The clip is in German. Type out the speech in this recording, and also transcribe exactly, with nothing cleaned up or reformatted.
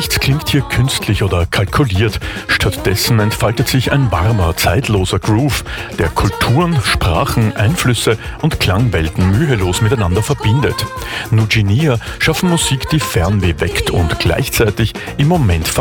Nichts klingt hier künstlich oder kalkuliert. Stattdessen entfaltet sich ein warmer, zeitloser Groove, der Kulturen, Sprachen, Einflüsse und Klangwelten mühelos miteinander verbindet. Nujinia schaffen Musik, die Fernweh weckt und gleichzeitig im Moment